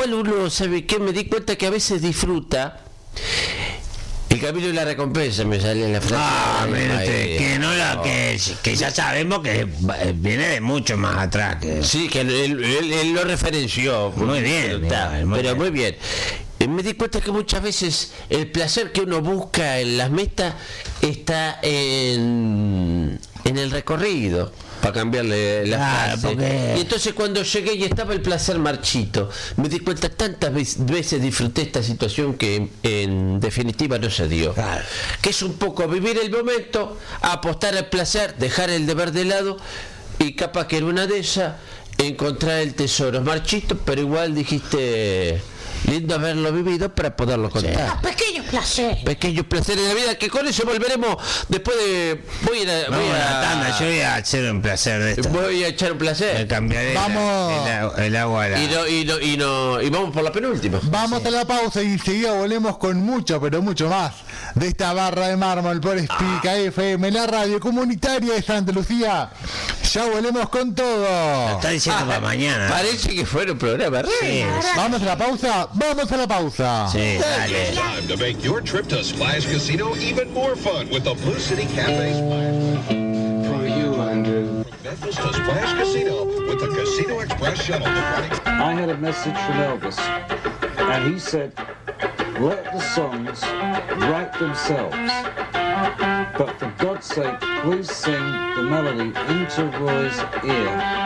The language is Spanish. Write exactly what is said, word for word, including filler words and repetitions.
igual uno sabe que me di cuenta que a veces disfruta el camino y la recompensa, me sale en la frase. Ah, mire usted, que no la, no. que, que ya sabemos que viene de mucho más atrás. Que... Sí, que él, él, él, él lo referenció. Muy bien, pero, está, Miguel, muy pero bien. muy bien. Eh, Me di cuenta que muchas veces el placer que uno busca en las metas está en, en el recorrido, para cambiarle la Claro, frase. porque- Y entonces cuando llegué y estaba el placer marchito, me di cuenta tantas ve- veces disfruté esta situación que en, en definitiva no se dio. Claro. Que es un poco vivir el momento, apostar al placer, dejar el deber de lado y capaz que en una de esas encontrar el tesoro. Marchito, pero igual dijiste, lindo haberlo vivido para poderlo contar. Los pequeños placeres. Pequeños placeres de la vida, que con eso volveremos después de... Voy a, ir a- voy Vamos a la a- tanda, yo voy a hacer un placer de esto. voy a echar un Me placer. cambiaré la- Vamos. el, agua- el agua a la... Y, no, y, no, y, no, y vamos por la penúltima. Vamos a la pausa y enseguida volvemos con mucho, pero mucho más de esta barra de mármol por Espica F M, la radio comunitaria de Santa Lucía. Ya volvemos con todo. Está diciendo para mañana. Parece que fue un programa re. Sí, ¿Vamos a la pausa? Vamos a la pausa. sí, dale. Time to make your trip to Splash Casino even more fun with the Blue City Cafe Splash. For you, Andrew. From Memphis to Splash Casino with the Casino Express shuttle departing. I had a message from Elvis, and he said, let the songs write themselves. But for God's sake, please sing the melody into Roy's ear.